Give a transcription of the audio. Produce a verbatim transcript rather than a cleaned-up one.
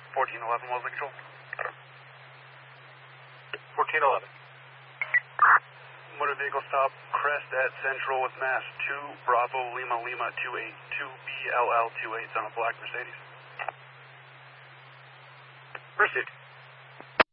fourteen eleven, Wellesley Control. fourteen eleven. Motor vehicle stop, crest at Central with mass two Bravo Lima Lima two eight two B L L two eight on a black Mercedes. Pursuit.